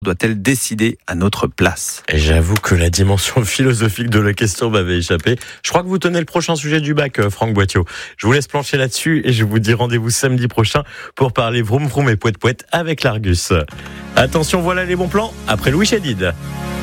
doit-elle décider à notre place ? Et j'avoue que la dimension philosophique de la question m'avait échappé. Je crois que vous tenez le prochain sujet du bac, Franck Boitteau. Je vous laisse plancher là-dessus et je vous dis rendez-vous samedi prochain pour parler vroom vroom et pouet pouet avec l'Argus. Attention, voilà les bons plans après Louis Chédid.